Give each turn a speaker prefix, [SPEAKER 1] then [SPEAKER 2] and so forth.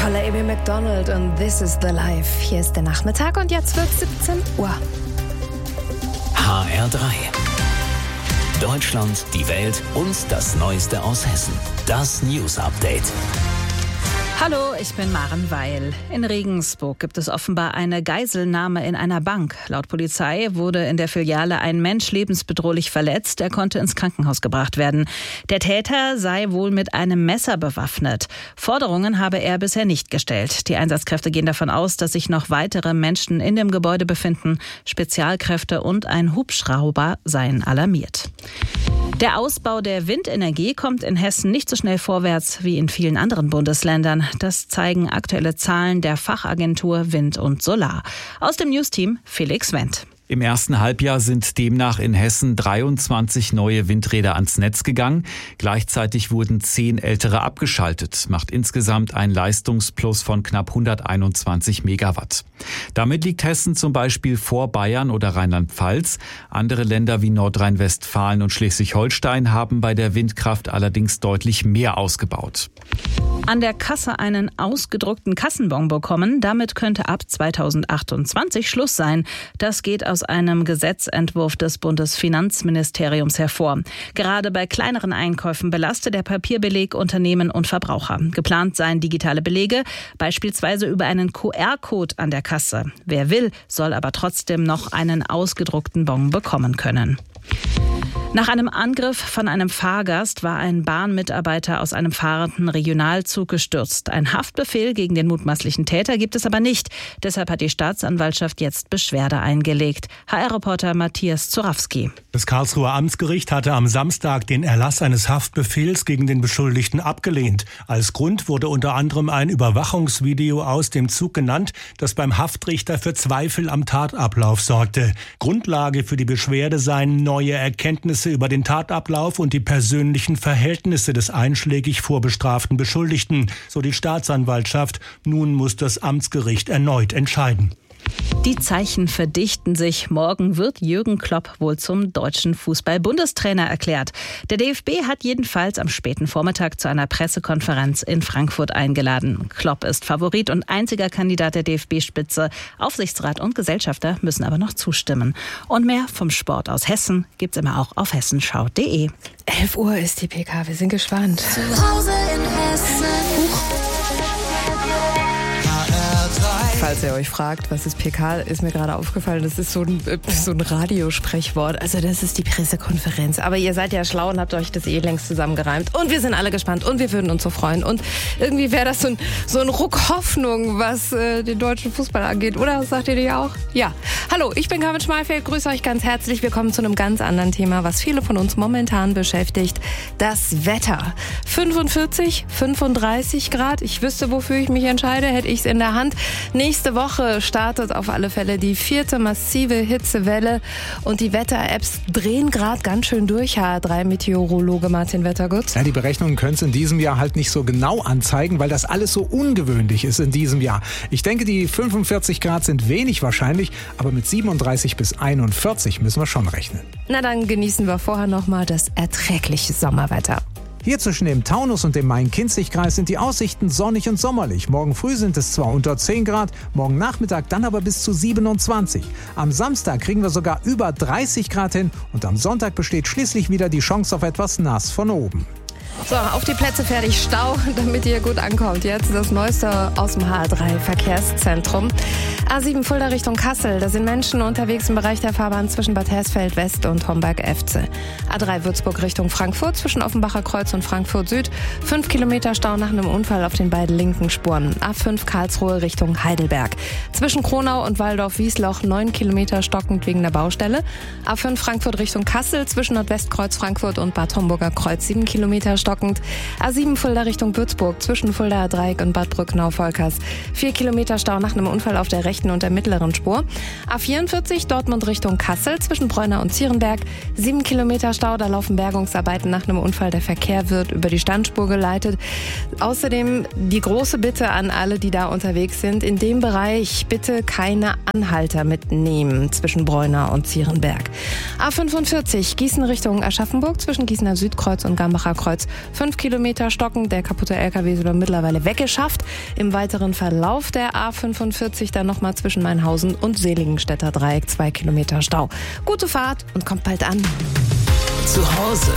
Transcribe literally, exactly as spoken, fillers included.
[SPEAKER 1] Tolle Amy Macdonald und This is the Life. Hier ist der Nachmittag und jetzt wird siebzehn Uhr.
[SPEAKER 2] H R drei. Deutschland, die Welt und das Neueste aus Hessen. Das News Update.
[SPEAKER 3] Hallo, ich bin Maren Weil. In Regensburg gibt es offenbar eine Geiselnahme in einer Bank. Laut Polizei wurde in der Filiale ein Mensch lebensbedrohlich verletzt. Er konnte ins Krankenhaus gebracht werden. Der Täter sei wohl mit einem Messer bewaffnet. Forderungen habe er bisher nicht gestellt. Die Einsatzkräfte gehen davon aus, dass sich noch weitere Menschen in dem Gebäude befinden. Spezialkräfte und ein Hubschrauber seien alarmiert. Der Ausbau der Windenergie kommt in Hessen nicht so schnell vorwärts wie in vielen anderen Bundesländern. Das zeigen aktuelle Zahlen der Fachagentur Wind und Solar. Aus dem Newsteam Felix Wendt.
[SPEAKER 4] Im ersten Halbjahr sind demnach in Hessen dreiundzwanzig neue Windräder ans Netz gegangen. Gleichzeitig wurden zehn ältere abgeschaltet, macht insgesamt ein Leistungsplus von knapp hunderteinundzwanzig Megawatt. Damit liegt Hessen zum Beispiel vor Bayern oder Rheinland-Pfalz. Andere Länder wie Nordrhein-Westfalen und Schleswig-Holstein haben bei der Windkraft allerdings deutlich mehr ausgebaut.
[SPEAKER 3] An der Kasse einen ausgedruckten Kassenbon bekommen, damit könnte ab zweitausendachtundzwanzig Schluss sein. Das geht aus einem Gesetzentwurf des Bundesfinanzministeriums hervor. Gerade bei kleineren Einkäufen belastet der Papierbeleg Unternehmen und Verbraucher. Geplant seien digitale Belege, beispielsweise über einen Q R-Code an der Kasse. Wer will, soll aber trotzdem noch einen ausgedruckten Bon bekommen können. Nach einem Angriff von einem Fahrgast war ein Bahnmitarbeiter aus einem fahrenden Regionalzug gestürzt. Ein Haftbefehl gegen den mutmaßlichen Täter gibt es aber nicht. Deshalb hat die Staatsanwaltschaft jetzt Beschwerde eingelegt. H R-Reporter Matthias Zorawski.
[SPEAKER 5] Das Karlsruher Amtsgericht hatte am Samstag den Erlass eines Haftbefehls gegen den Beschuldigten abgelehnt. Als Grund wurde unter anderem ein Überwachungsvideo aus dem Zug genannt, das beim Haftrichter für Zweifel am Tatablauf sorgte. Grundlage für die Beschwerde seien neue Erkenntnisse über den Tatablauf und die persönlichen Verhältnisse des einschlägig vorbestraften Beschuldigten, so die Staatsanwaltschaft. Nun muss das Amtsgericht erneut entscheiden.
[SPEAKER 3] Die Zeichen verdichten sich. Morgen wird Jürgen Klopp wohl zum deutschen Fußball-Bundestrainer erklärt. Der D F B hat jedenfalls am späten Vormittag zu einer Pressekonferenz in Frankfurt eingeladen. Klopp ist Favorit und einziger Kandidat der D F B-Spitze. Aufsichtsrat und Gesellschafter müssen aber noch zustimmen. Und mehr vom Sport aus Hessen gibt's immer auch auf hessenschau punkt de.
[SPEAKER 1] elf Uhr ist die P K, wir sind gespannt.
[SPEAKER 6] Zu Hause in Hessen.
[SPEAKER 1] Falls ihr euch fragt, was ist P K, ist mir gerade aufgefallen, das ist so ein, so ein Radiosprechwort. Also das ist die Pressekonferenz. Aber ihr seid ja schlau und habt euch das eh längst zusammengereimt. Und wir sind alle gespannt und wir würden uns so freuen. Und irgendwie wäre das so ein, so ein Ruck Hoffnung, was äh, den deutschen Fußball angeht. Oder sagt ihr die auch? Ja. Hallo, ich bin Carmen Schmalfeld, grüße euch ganz herzlich. Wir kommen zu einem ganz anderen Thema, was viele von uns momentan beschäftigt. Das Wetter. fünfundvierzig, fünfunddreißig Grad. Ich wüsste, wofür ich mich entscheide, hätte ich es in der Hand. Nächste Woche startet auf alle Fälle die vierte massive Hitzewelle und die Wetter-Apps drehen gerade ganz schön durch. H R drei Meteorologe Martin Wettergut.
[SPEAKER 7] Ja, die Berechnungen können es in diesem Jahr halt nicht so genau anzeigen, weil das alles so ungewöhnlich ist in diesem Jahr. Ich denke, die fünfundvierzig Grad sind wenig wahrscheinlich, aber mit siebenunddreißig bis einundvierzig müssen wir schon rechnen.
[SPEAKER 1] Na, dann genießen wir vorher nochmal das erträgliche Sommerwetter.
[SPEAKER 7] Hier zwischen dem Taunus und dem Main-Kinzig-Kreis sind die Aussichten sonnig und sommerlich. Morgen früh sind es zwar unter zehn Grad, morgen Nachmittag dann aber bis zu siebenundzwanzig. Am Samstag kriegen wir sogar über dreißig Grad hin und am Sonntag besteht schließlich wieder die Chance auf etwas nass von oben.
[SPEAKER 1] So, auf die Plätze fertig, Stau, damit ihr gut ankommt. Jetzt das Neueste aus dem H R drei Verkehrszentrum. A sieben Fulda Richtung Kassel, da sind Menschen unterwegs im Bereich der Fahrbahn zwischen Bad Hersfeld West und Homberg-Efze. A drei Würzburg Richtung Frankfurt zwischen Offenbacher Kreuz und Frankfurt Süd. Fünf Kilometer Stau nach einem Unfall auf den beiden linken Spuren. A fünf Karlsruhe Richtung Heidelberg. Zwischen Kronau und Waldorf-Wiesloch neun Kilometer stockend wegen der Baustelle. A fünf Frankfurt Richtung Kassel zwischen Nordwestkreuz Frankfurt und Bad Homburger Kreuz sieben Kilometer stockend. A sieben Fulda Richtung Würzburg zwischen Fuldaer Dreieck und Bad Brücknau-Volkers. vier Kilometer Stau nach einem Unfall auf der rechten und der mittleren Spur. A vierundvierzig Dortmund Richtung Kassel zwischen Bräuna und Zierenberg. sieben Kilometer Stau, da laufen Bergungsarbeiten nach einem Unfall. Der Verkehr wird über die Standspur geleitet. Außerdem die große Bitte an alle, die da unterwegs sind, in dem Bereich bitte keine Anhalter mitnehmen zwischen Bräuna und Zierenberg. A fünfundvierzig Gießen Richtung Aschaffenburg zwischen Gießener Südkreuz und Gambacher Kreuz Fünf Kilometer stocken, der kaputte L K W ist aber mittlerweile weggeschafft. Im weiteren Verlauf der A fünfundvierzig dann nochmal zwischen Mainhausen und Seligenstädter Dreieck zwei Kilometer Stau. Gute Fahrt und kommt bald an.
[SPEAKER 2] Zu Hause